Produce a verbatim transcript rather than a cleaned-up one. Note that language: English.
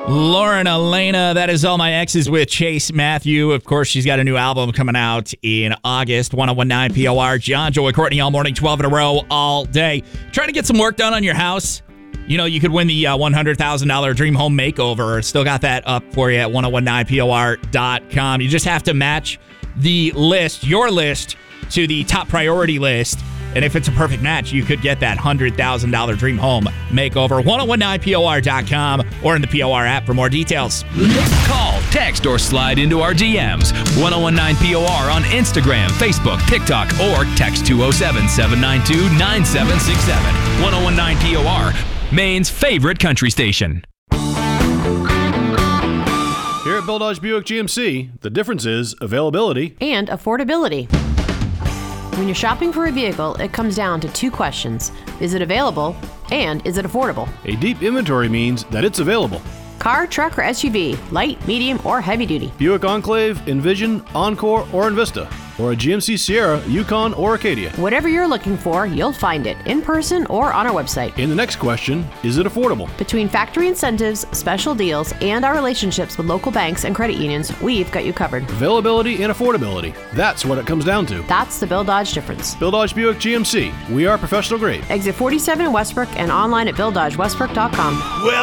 Lauren Elena, that is All My Exes with Chase Matthew. Of course, she's got a new album coming out in August. ten nineteen P O R. John, Joey, Courtney all morning, twelve in a row, all day. Trying to get some work done on your house. You know, you could win the uh, one hundred thousand dollars Dream Home Makeover. Still got that up for you at ten nineteen P O R dot com. You just have to match the list, your list, to the top priority list. And if it's a perfect match, you could get that one hundred thousand dollars Dream Home Makeover. ten nineteen P O R dot com or in the P O R app for more details. Call, text, or slide into our D Ms. ten nineteen P O R on Instagram, Facebook, TikTok, or text two oh seven, seven nine two, nine seven six seven. ten nineteen P O R, Maine's favorite country station. Here at Bill Dodge Buick G M C, the difference is availability and affordability. When you're shopping for a vehicle, it comes down to two questions. Is it available? And is it affordable? A deep inventory means that it's available. Car, truck, or S U V, light, medium, or heavy duty. Buick Enclave, Envision, Encore, or Envista. Or a G M C Sierra, Yukon, or Acadia. Whatever you're looking for, you'll find it in person or on our website. And the next question, is it affordable? Between factory incentives, special deals, and our relationships with local banks and credit unions, we've got you covered. Availability and affordability. That's what it comes down to. That's the Bill Dodge difference. Bill Dodge Buick G M C. We are professional grade. Exit forty-seven in Westbrook and online at bill dodge westbrook dot com. Well,